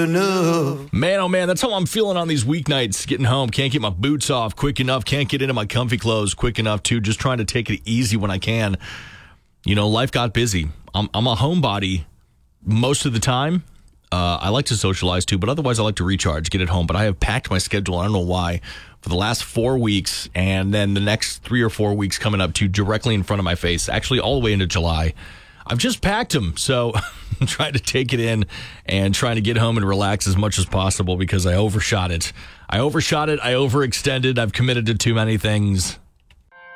enough. Man, oh man, that's how I'm feeling on these weeknights. Getting home, can't get my boots off quick enough, can't get into my comfy clothes quick enough too. Just trying to take it easy when I can. You know, life got busy. I'm a homebody most of the time. I like to socialize too, but otherwise I like to recharge, get at home. But I have packed my schedule, I don't know why, for the last 4 weeks, and then the next 3 or 4 weeks coming up to directly in front of my face, actually all the way into July. I've just packed them, so I'm trying to take it in and trying to get home and relax as much as possible because I overshot it. I overextended, I've committed to too many things.